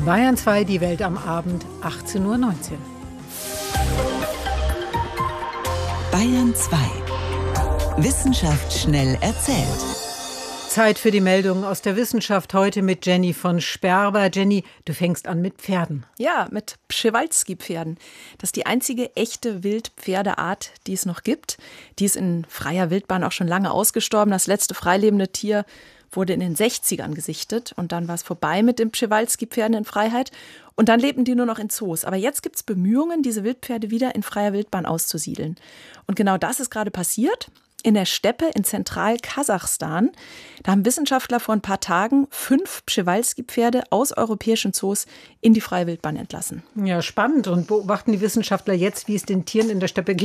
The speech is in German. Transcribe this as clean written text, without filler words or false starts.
Bayern 2, die Welt am Abend, 18:19 Uhr. Bayern 2. Wissenschaft schnell erzählt. Zeit für die Meldungen aus der Wissenschaft heute mit Jenny von Sperber. Jenny, du fängst an mit Pferden. Ja, mit Przewalski-Pferden. Das ist die einzige echte Wildpferdeart, die es noch gibt. Die ist in freier Wildbahn auch schon lange ausgestorben. Das letzte freilebende Tier wurde in den 60ern gesichtet. Und dann war es vorbei mit den Przewalski-Pferden in Freiheit. Und dann lebten die nur noch in Zoos. Aber jetzt gibt es Bemühungen, diese Wildpferde wieder in freier Wildbahn auszusiedeln. Und genau das ist gerade passiert. In der Steppe in Zentral-Kasachstan. Da haben Wissenschaftler vor ein paar Tagen 5 Przewalski-Pferde aus europäischen Zoos in die freie Wildbahn entlassen. Ja, spannend. Und beobachten die Wissenschaftler jetzt, wie es den Tieren in der Steppe geht?